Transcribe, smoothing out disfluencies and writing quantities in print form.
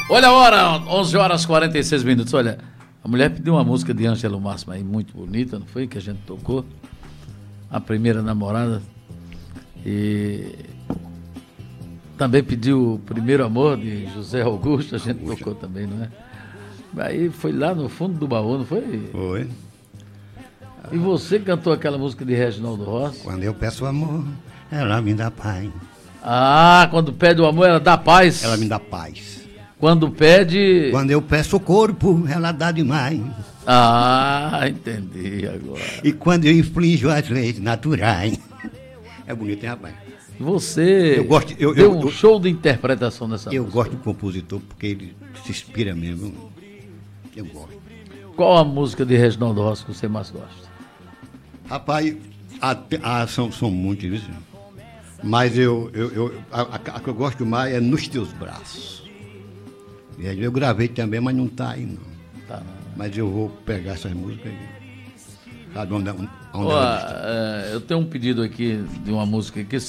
Olha a hora, 11 horas e 46 minutos. Olha, a mulher pediu uma música de Ângelo Máximo aí, muito bonita, não foi? Que a gente tocou. A primeira namorada. E também pediu o Primeiro Amor de José Augusto, a gente tocou também, não é? Aí foi lá no fundo do baú, não foi? Foi. E você cantou aquela música de Reginaldo Rossi? Quando eu peço amor, ela me dá paz. Ah, quando pede o amor, ela dá paz. Ela me dá paz. Quando pede... Quando eu peço o corpo, ela dá demais. Ah, entendi agora. E quando eu inflijo as leis naturais. É bonito, hein, rapaz? Você eu deu um show de interpretação dessa música. Eu gosto do compositor porque ele se inspira mesmo. Eu gosto. Qual a música de Reginaldo Rossi que você mais gosta? Rapaz, são muitas, viu? Mas a que eu gosto mais é Nos Teus Braços. Eu gravei também, mas não está aí, não. Tá, não. Mas eu vou pegar essas músicas aí. Sabe onde Eu tenho um pedido aqui de uma música que